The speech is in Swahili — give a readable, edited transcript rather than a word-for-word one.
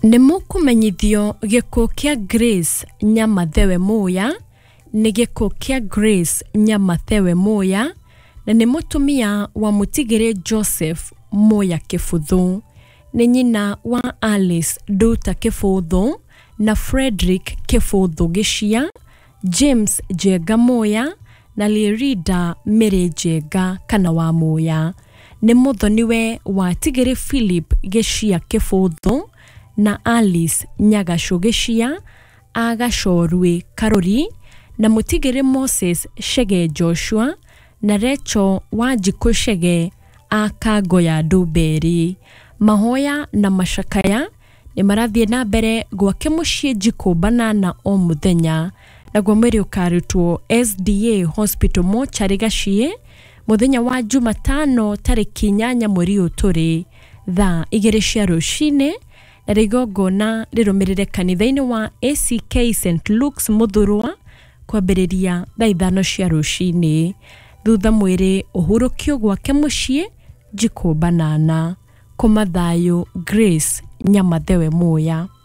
Nimukumenyithio gikuo kia Grace Nyamathewe Muya ni gikuo kia Grace Nyamathewe Muya na ni mutumia wa mutigire Joseph Muya Kifuthu, ni nyina wa Alice Nduta Kifuthu na Frederick Kifuthu Gishia, James Jega Muya na Lirida Mary Jega kana wa Muya. Ni muthoniwe wa tigire Philip Gishia Kifuthu na Alice Nyagasho Gishia Agashorwe Karori na mutigire Moses Shege Joshua na Recho Wanjiku Shege Akagoya Nduberi. Mahoya na mashakaya ni marathie na mbere gwake mucii Jikubana na o muthenya na gwa mwiri ukarutwo SDA Hospital Mochari Gashie muthenya wa Jumatano tariki 8 mweri uturi thaa 2 cia rucine na rigogona rirumirire kanitha-ini wa ACK St Luke's Muthurwa kwambiriria thaa 5 cia rucine. Thutha mwiri uhurukio gwake mucii Jikubana kumathayo Grace Nyamathewe Muya.